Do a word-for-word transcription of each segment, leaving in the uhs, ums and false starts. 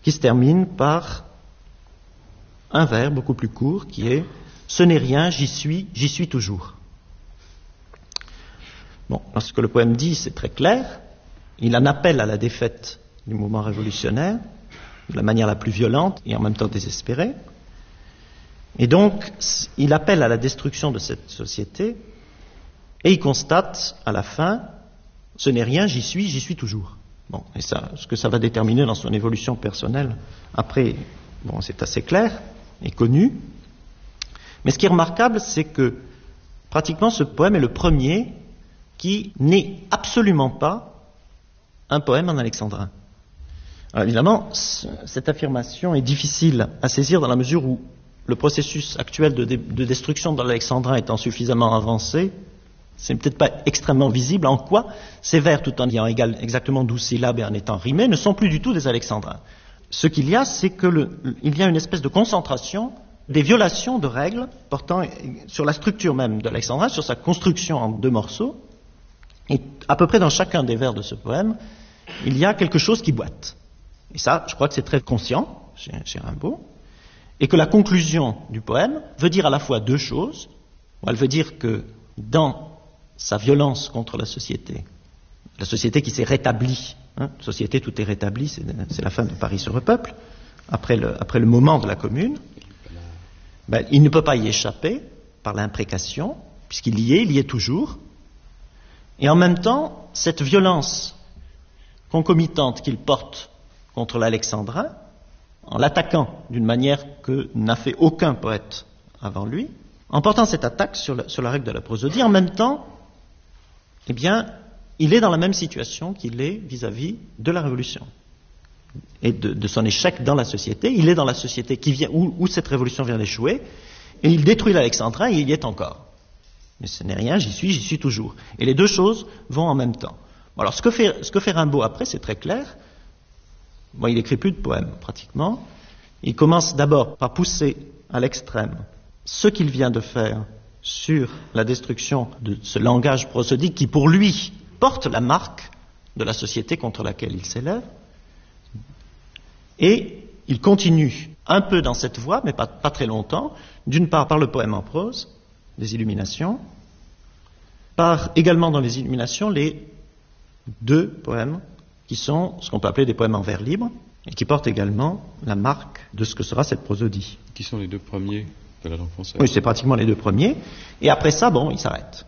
qui se termine par un vers beaucoup plus court qui est « Ce n'est rien, j'y suis, j'y suis toujours ». Bon, ce que le poème dit, c'est très clair. Il en appelle à la défaite du mouvement révolutionnaire de la manière la plus violente et en même temps désespérée. Et donc, il appelle à la destruction de cette société et il constate à la fin « Ce n'est rien, j'y suis, j'y suis toujours ». Bon, et ça, ce que ça va déterminer dans son évolution personnelle, après, bon, c'est assez clair et connu. Mais ce qui est remarquable, c'est que pratiquement ce poème est le premier qui n'est absolument pas un poème en alexandrin. Alors évidemment, cette affirmation est difficile à saisir dans la mesure où le processus actuel de, dé- de destruction de l'alexandrin étant suffisamment avancé, c'est peut-être pas extrêmement visible en quoi ces vers, tout en ayant égal, exactement douze syllabes et en étant rimés, ne sont plus du tout des alexandrins. Ce qu'il y a, c'est qu'il y a une espèce de concentration des violations de règles portant sur la structure même de l'alexandrin, sur sa construction en deux morceaux. Et à peu près dans chacun des vers de ce poème, il y a quelque chose qui boite. Et ça, je crois que c'est très conscient chez, chez Rimbaud. Et que la conclusion du poème veut dire à la fois deux choses. Elle veut dire que dans sa violence contre la société, la société qui s'est rétablie, hein, société tout est rétabli, c'est, c'est la fin de Paris se repeuple, après le, après le moment de la Commune, ben, il ne peut pas y échapper par l'imprécation, puisqu'il y est, il y est toujours. Et en même temps, cette violence concomitante qu'il porte contre l'alexandrin, en l'attaquant d'une manière que n'a fait aucun poète avant lui, en portant cette attaque sur la, sur la règle de la prosodie, en même temps, eh bien, il est dans la même situation qu'il est vis-à-vis de la Révolution et de, de son échec dans la société. Il est dans la société qui vient, où, où cette Révolution vient d'échouer, et il détruit l'alexandrin et il y est encore. Mais ce n'est rien, j'y suis, j'y suis toujours. Et les deux choses vont en même temps. Bon, alors, ce que fait, ce que fait Rimbaud après, c'est très clair. Bon, il n'écrit plus de poèmes, pratiquement. Il commence d'abord par pousser à l'extrême ce qu'il vient de faire sur la destruction de ce langage prosodique qui, pour lui, porte la marque de la société contre laquelle il s'élève. Et il continue un peu dans cette voie, mais pas, pas très longtemps, d'une part par le poème en prose, les Illuminations, par également dans les Illuminations les deux poèmes qui sont ce qu'on peut appeler des poèmes en vers libre, et qui portent également la marque de ce que sera cette prosodie. Qui sont les deux premiers de la langue française? Oui, c'est pratiquement les deux premiers. Et après ça, bon, il s'arrête.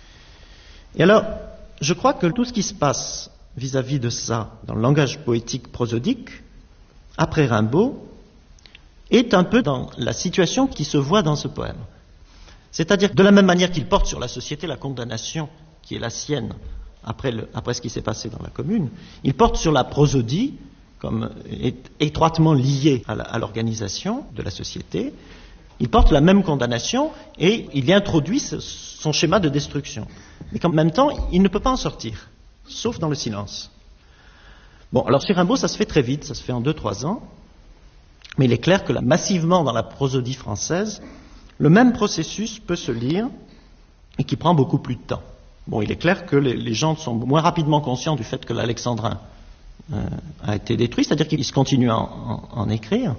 Et alors, je crois que tout ce qui se passe vis-à-vis de ça, dans le langage poétique prosodique, après Rimbaud, est un peu dans la situation qui se voit dans ce poème. C'est-à-dire que de la même manière qu'il porte sur la société la condamnation qui est la sienne après, le, après ce qui s'est passé dans la Commune, il porte sur la prosodie comme étroitement liée à, la, à l'organisation de la société. Il porte la même condamnation et il y introduit ce, son schéma de destruction. Mais qu'en même temps, il ne peut pas en sortir, sauf dans le silence. Bon, alors sur Rimbaud, ça se fait très vite, ça se fait en deux, trois ans, mais il est clair que là, massivement dans la prosodie française, le même processus peut se lire et qui prend beaucoup plus de temps. Bon, il est clair que les, les gens sont moins rapidement conscients du fait que l'alexandrin euh, a été détruit, c'est-à-dire qu'ils se continuent à en, en, en écrire,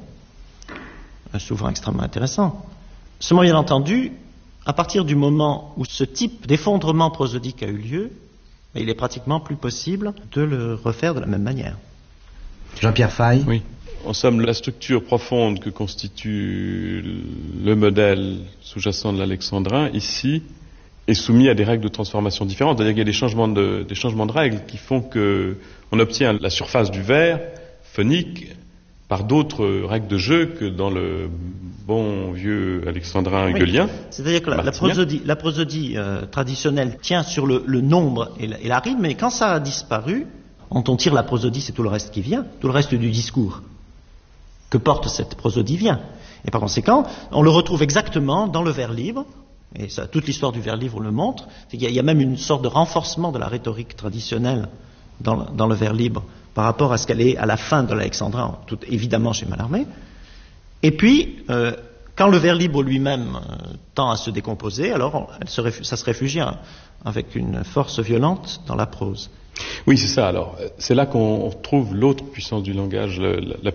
souvent extrêmement intéressant. Seulement, bien entendu, à partir du moment où ce type d'effondrement prosodique a eu lieu, il est pratiquement plus possible de le refaire de la même manière. Jean-Pierre Faye. Oui. En somme, la structure profonde que constitue le modèle sous-jacent de l'alexandrin, ici, est soumis à des règles de transformation différentes. C'est-à-dire qu'il y a des changements de, des changements de règles qui font qu'on obtient la surface du vers phonique par d'autres règles de jeu que dans le bon vieux alexandrin hegélien. Oui. C'est-à-dire que la, la prosodie, la prosodie euh, traditionnelle tient sur le, le nombre et la, et la rime, mais quand ça a disparu, quand on tire la prosodie, c'est tout le reste qui vient, tout le reste du discours que porte cette prosodie vient. Et par conséquent, on le retrouve exactement dans le vers libre, et ça, toute l'histoire du vers libre le montre. Il y, a, il y a même une sorte de renforcement de la rhétorique traditionnelle dans le, dans le vers libre par rapport à ce qu'elle est à la fin de l'alexandrin, tout évidemment chez Mallarmé. Et puis, euh, quand le vers libre lui-même euh, tend à se décomposer, alors elle se réfugie, ça se réfugie hein, avec une force violente dans la prose. Oui, c'est ça. Alors, c'est là qu'on trouve l'autre puissance du langage, la, la